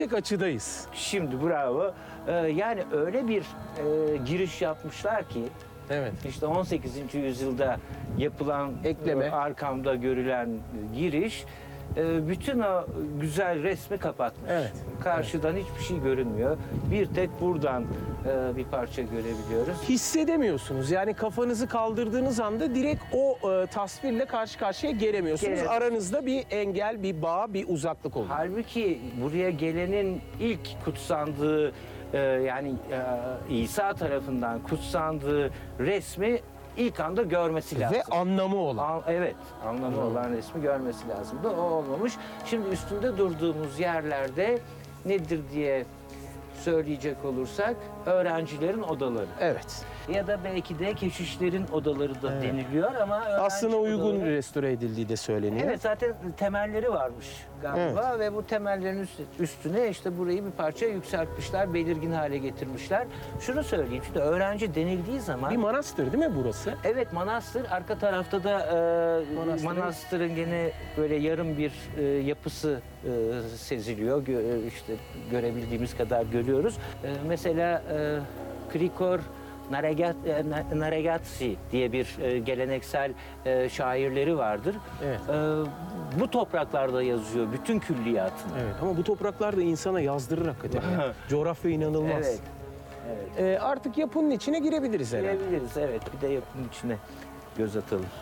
Tek açıdayız. Şimdi bravo. Yani öyle bir giriş yapmışlar ki Evet. işte 18. yüzyılda yapılan Ekleme. arkamda görülen giriş bütün o güzel resmi kapatmış. Evet. Karşıdan hiçbir şey görünmüyor. Bir tek buradan bir parça görebiliyoruz. Hissedemiyorsunuz. Yani kafanızı kaldırdığınız anda direkt o tasvirle karşı karşıya gelemiyorsunuz. Evet. Aranızda bir engel, bir bağ, bir uzaklık oluyor. Halbuki buraya gelenin ilk kutsandığı yani İsa tarafından kutsandığı resmi ilk anda görmesi lazım. Ve anlamı olan. Evet, anlamı olan resmi görmesi lazımdı. O olmamış. Şimdi üstünde durduğumuz yerlerde nedir diye söyleyecek olursak öğrencilerin odaları. Evet. Ya da belki de keşişlerin odaları da deniliyor ama Aslında öğrenci uygun odaları- restore edildiği de söyleniyor. Evet, zaten temelleri varmış galiba ve bu temellerin üstüne işte burayı bir parça yükseltmişler, belirgin hale getirmişler. Şunu söyleyeyim, şimdi öğrenci denildiği zaman... Bir manastır değil mi burası? Evet, manastır. Arka tarafta da manastırın gene böyle yarım bir yapısı seziliyor. İşte görebildiğimiz kadar görüyoruz. Mesela Krikor Naregatsi diye bir geleneksel şairleri vardır. Evet. Bu topraklarda yazıyor bütün külliyatını. Evet, ama bu topraklar da insana yazdırır hakikaten. ya. Coğrafya inanılmaz. Evet. Evet. Artık yapının içine girebiliriz herhalde. Girebiliriz, evet. Bir de yapının içine göz atalım.